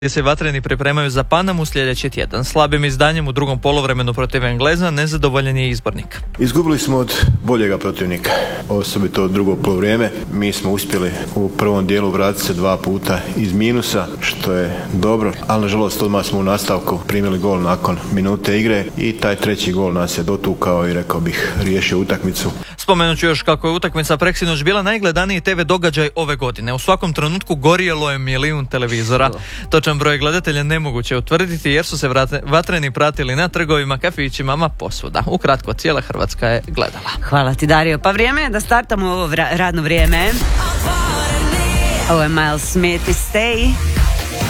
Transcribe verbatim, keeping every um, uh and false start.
gdje se vatreni pripremaju za Panamu sljedeći tjedan. Slabim izdanjem u drugom poluvremenu protiv Engleza nezadovoljan je izbornik. Izgubili smo od boljega protivnika, osobito od drugo poluvrijeme. Mi smo uspjeli u prvom dijelu vratiti se dva puta iz minusa, što je dobro, ali nažalost odmah smo u nastavku primili gol nakon minute igre i taj treći gol nas je dotukao i rekao bih riješio utakmicu. Spomenut ću još kako je utakmica preksinoć bila najgledaniji te ve događaj ove godine. U svakom trenutku gorjelo je milijun televizora. Točan broj gledatelja nemoguće utvrditi jer su se vatreni pratili na trgovima, kafićima, ma posvuda. Ukratko, cijela Hrvatska je gledala. Hvala ti, Dario. Pa vrijeme je da startamo ovo vra- radno vrijeme. Ovo je Miles Smith i Stay.